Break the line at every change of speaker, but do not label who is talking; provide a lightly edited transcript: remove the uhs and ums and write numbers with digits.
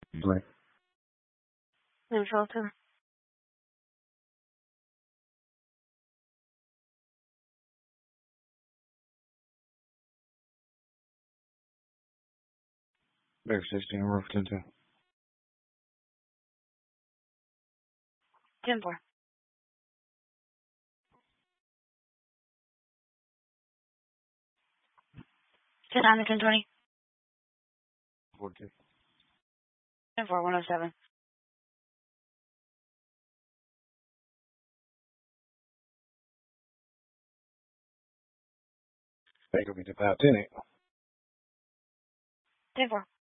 Black.
Neutral 2.
Back 16, roof 10.
10-4. Sit down to 10-20.
14.
10-4, 107.
Back will be to 510.
10-4.